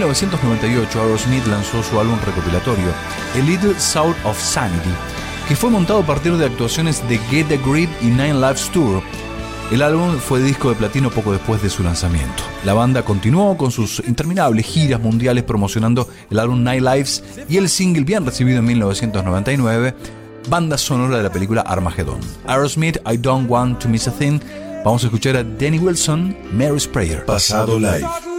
1998, Aerosmith lanzó su álbum recopilatorio, A Little South of Sanity, que fue montado a partir de actuaciones de Get a Grip y Nine Lives Tour. El álbum fue disco de platino poco después de su lanzamiento. La banda continuó con sus interminables giras mundiales promocionando el álbum Nine Lives y el single bien recibido en 1999, banda sonora de la película Armageddon. Aerosmith, I Don't Want to Miss a Thing. Vamos a escuchar a Danny Wilson, Mary's Prayer. Pasado Live.